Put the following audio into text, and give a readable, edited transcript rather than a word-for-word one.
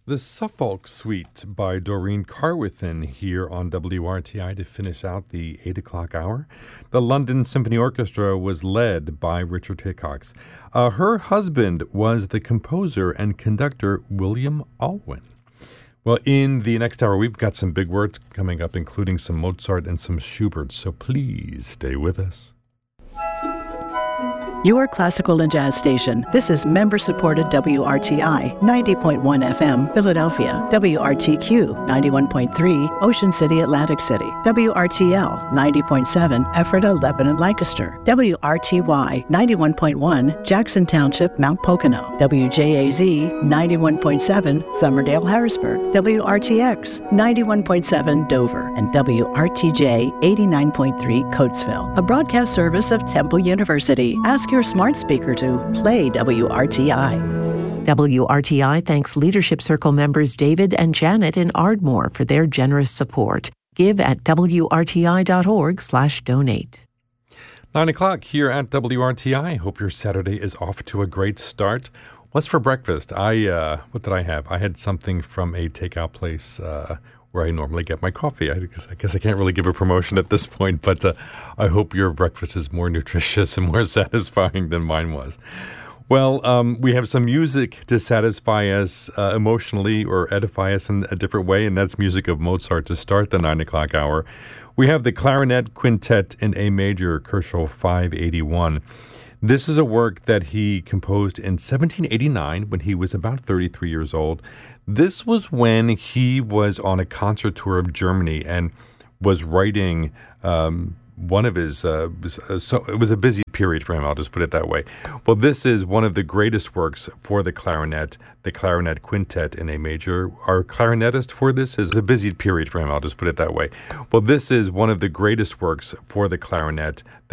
The Suffolk Suite by Doreen Carwithen here on WRTI to finish out the 8 o'clock hour. The London Symphony Orchestra was led by Richard Hickox. Her husband was the composer and conductor William Alwyn. Well, in the next hour, we've got some big words coming up, including some Mozart and some Schubert, so please stay with us. Your classical and jazz station. This is member-supported WRTI 90.1 FM, Philadelphia, WRTQ 91.3, Ocean City, Atlantic City, WRTL 90.7, Ephrata, Lebanon, Lancaster, WRTY 91.1, Jackson Township, Mount Pocono, WJAZ 91.7, Somerdale, Harrisburg, WRTX 91.7, Dover, and WRTJ 89.3, Coatesville. A broadcast service of Temple University. Ask your smart speaker to play WRTI. WRTI thanks Leadership Circle members David and Janet in Ardmore for their generous support. Give at wrti.org/donate. 9 o'clock here at WRTI. Hope your Saturday is off to a great start. What's for breakfast? What did I have? I had something from a takeout place where I normally get my coffee. I guess I can't really give a promotion at this point, but I hope your breakfast is more nutritious and more satisfying than mine was. Well, we have some music to satisfy us emotionally or edify us in a different way, and that's music of Mozart to start the 9 o'clock hour. We have the Clarinet Quintet in A Major, Koszul 581. This is a work that he composed in 1789 when he was about 33 years old. This was when he was on a concert tour of Germany and was writing one of his, so it was a busy period for him, I'll just put it that way. Well, this is one of the greatest works for the Clarinet Quintet in A Major. Our clarinetist for this is a busy period for him, I'll just put it that way. Well, this is one of the greatest works for the Clarinet